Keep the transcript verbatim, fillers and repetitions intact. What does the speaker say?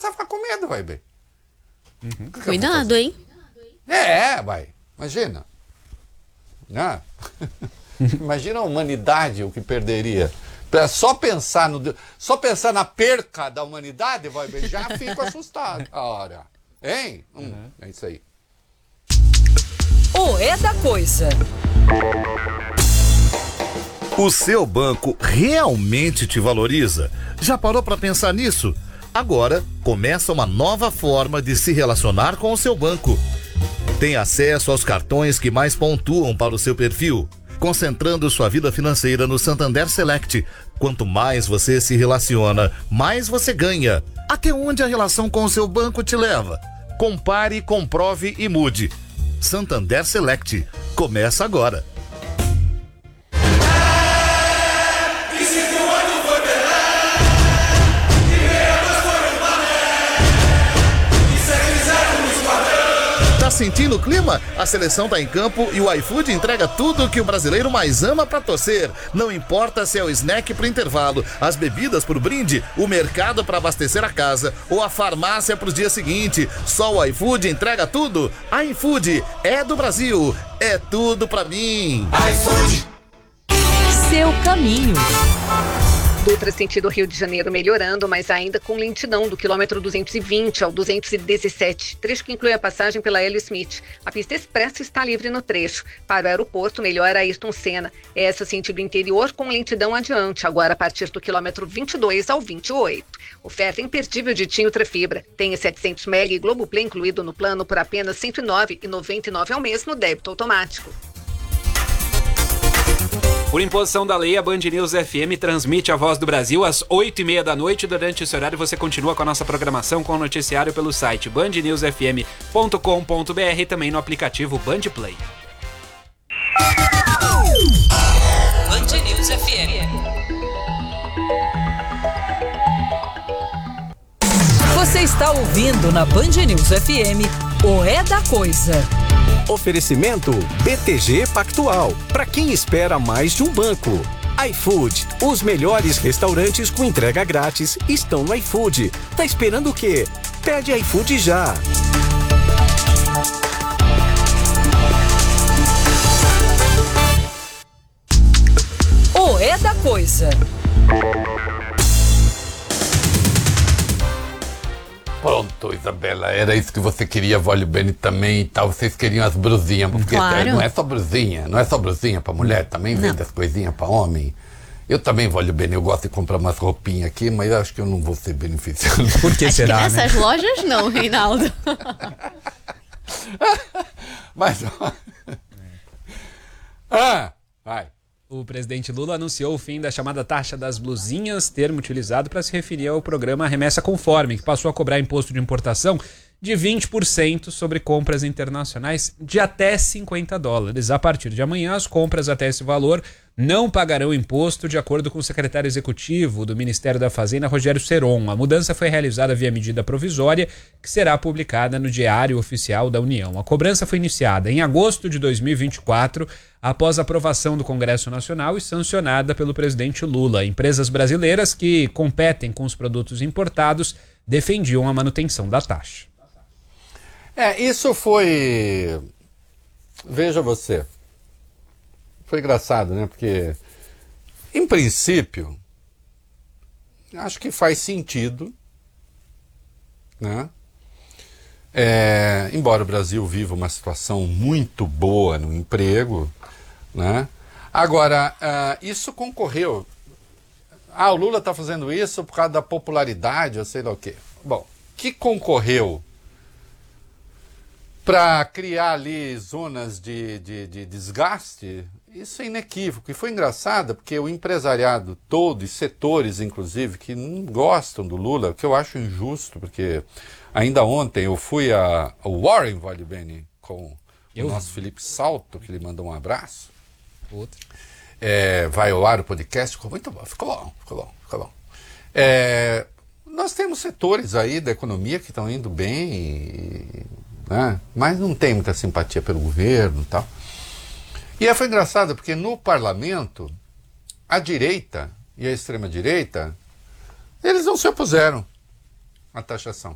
começar a ficar com medo, vai bem. Uhum. Cuidado, hein? É, vai. Imagina. Né? Imagina a humanidade o que perderia. Só pensar, no, só pensar na perca da humanidade, vai bem, já fico assustado. Ora, hein? Hum, uhum. É isso aí. O É da Coisa. O seu banco realmente te valoriza? Já parou para pensar nisso? Agora começa uma nova forma de se relacionar com o seu banco. Tem acesso aos cartões que mais pontuam para o seu perfil, concentrando sua vida financeira no Santander Select. Quanto mais você se relaciona, mais você ganha. Até onde a relação com o seu banco te leva? Compare, comprove e mude. Santander Select. Começa agora. Tá sentindo o clima? A seleção tá em campo e o iFood entrega tudo o que o brasileiro mais ama pra torcer. Não importa se é o snack pro intervalo, as bebidas pro brinde, o mercado pra abastecer a casa ou a farmácia pros dias seguintes. Só o iFood entrega tudo. iFood é do Brasil. É tudo pra mim. iFood. Seu caminho. Dutra sentido Rio de Janeiro melhorando, mas ainda com lentidão do quilômetro duzentos e vinte ao duzentos e dezessete, trecho que inclui a passagem pela Hélio Smith. A pista expressa está livre no trecho. Para o aeroporto, melhora Ayrton Senna. Essa sentido interior com lentidão adiante, agora a partir do quilômetro vinte e dois ao vinte e oito. Oferta imperdível de TIM Ultrafibra. Tem setecentos megabytes e Globoplay incluído no plano por apenas cento e nove reais e noventa e nove centavos ao mês no débito automático. Por imposição da lei, a Band News F M transmite a Voz do Brasil às oito e meia da noite. Durante esse horário você continua com a nossa programação com o noticiário pelo site band news f m ponto com ponto b r e também no aplicativo Band Play. Band News F M. Você está ouvindo na Band News F M o É da Coisa. Oferecimento B T G Pactual, para quem espera mais de um banco. iFood, os melhores restaurantes com entrega grátis estão no iFood. Tá esperando o quê? Pede iFood já. O É da Coisa. Pronto, Isabela, era isso que você queria, Vólio Bene também e tal. Vocês queriam as brusinhas, porque claro. Não é só brusinha, não é só brusinha pra mulher, também vende as coisinhas pra homem. Eu também, Vólio Bene, eu gosto de comprar umas roupinhas aqui, mas acho que eu não vou ser beneficiado. Por que Acho será, que nessas né? lojas não, Reinaldo. Mas, ó... Ah, vai. O presidente Lula anunciou o fim da chamada taxa das blusinhas, termo utilizado para se referir ao programa Remessa Conforme, que passou a cobrar imposto de importação de vinte por cento sobre compras internacionais de até cinquenta dólares. A partir de amanhã, as compras até esse valor não pagarão imposto, de acordo com o secretário executivo do Ministério da Fazenda, Rogério Seron. A mudança foi realizada via medida provisória, que será publicada no Diário Oficial da União. A cobrança foi iniciada em agosto de dois mil e vinte e quatro, após a aprovação do Congresso Nacional e sancionada pelo presidente Lula. Empresas brasileiras que competem com os produtos importados defendiam a manutenção da taxa. É, isso foi... Veja você. Foi engraçado, né? Porque, em princípio, acho que faz sentido, né? É, embora o Brasil viva uma situação muito boa no emprego, né? Agora, uh, isso concorreu... Ah, o Lula está fazendo isso por causa da popularidade, ou sei lá o quê. Bom, que concorreu para criar ali zonas de, de, de desgaste, isso é inequívoco. E foi engraçado porque o empresariado todo, e setores inclusive, que não gostam do Lula, o que eu acho injusto, porque ainda ontem eu fui a, a Warren, Vale Bene, com eu? o nosso Felipe Salto, que ele mandou um abraço. Outro. É, vai ao ar o podcast, ficou muito bom, ficou bom, ficou bom, ficou bom. É, nós temos setores aí da economia que estão indo bem, e, né, mas não tem muita simpatia pelo governo e tal. E aí foi engraçado, porque no parlamento, a direita e a extrema-direita, eles não se opuseram à taxação.